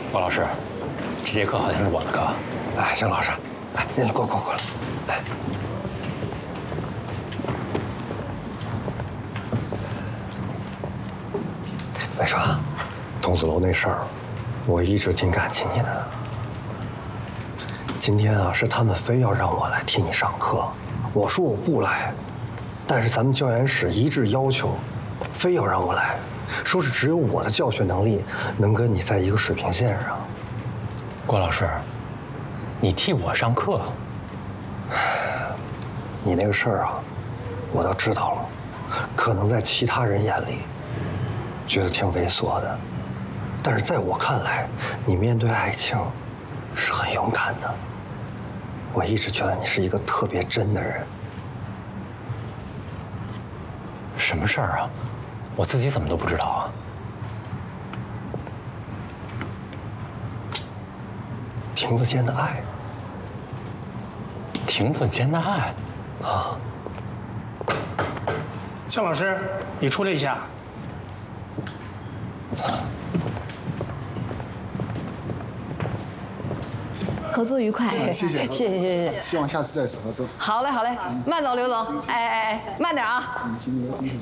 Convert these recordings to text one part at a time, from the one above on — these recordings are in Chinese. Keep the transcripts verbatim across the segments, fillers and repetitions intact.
王老师，这节课好像是我的课。 哎，郑老师，哎，您过过过来，来。伟川，筒子楼那事儿，我一直挺感激你的。今天啊，是他们非要让我来替你上课，我说我不来，但是咱们教研室一致要求，非要让我来，说是只有我的教学能力能跟你在一个水平线上。 郭老师，你替我上课？ 你那个事儿啊，我都知道了，可能在其他人眼里觉得挺猥琐的，但是在我看来，你面对爱情是很勇敢的。我一直觉得你是一个特别真的人。 什么事儿啊？我自己怎么都不知道啊？ 亭子间的爱。 亭子间的爱。啊。 向老师，你出来一下。 合作愉快， 谢谢， 谢谢谢谢谢谢， 希望下次再次合作。 好嘞好嘞，慢走刘总，哎哎哎，慢点啊。 嗯，行，没问题。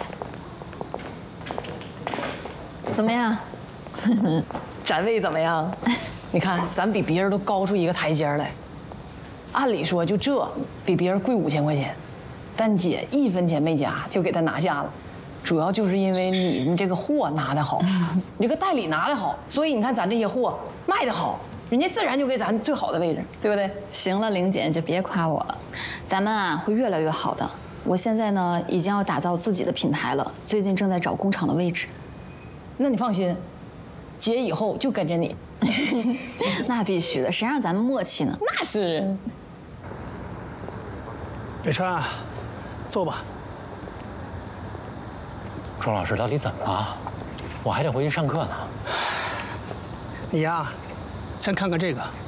怎么样？ 展位怎么样？你看，咱比别人都高出一个台阶来。按理说就这比别人贵五千块钱，但姐一分钱没加就给他拿下了。主要就是因为你们这个货拿得好，你这个代理拿得好，所以你看咱这些货卖得好，人家自然就给咱最好的位置，对不对？ 行了，玲姐，你就别夸我了，咱们啊会越来越好的。我现在呢已经要打造自己的品牌了，最近正在找工厂的位置。 那你放心，姐以后就跟着你。 那必须的，谁让咱们默契呢？ 那是。 北川，坐吧。 庄老师到底怎么了？我还得回去上课呢。 你呀，先看看这个。